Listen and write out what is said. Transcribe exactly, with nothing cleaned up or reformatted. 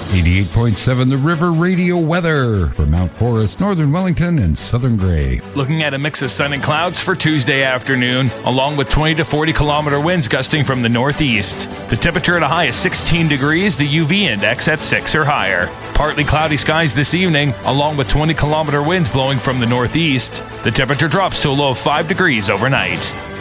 eighty-eight point seven The River Radio weather for Mount Forest, Northern Wellington, and Southern Grey. Looking at a mix of sun and clouds for Tuesday afternoon, along with twenty to forty kilometer winds gusting from the northeast. The temperature at a high of sixteen degrees, the U V index at six or higher. Partly cloudy skies this evening, along with twenty kilometer winds blowing from the northeast. The temperature drops to a low of five degrees overnight.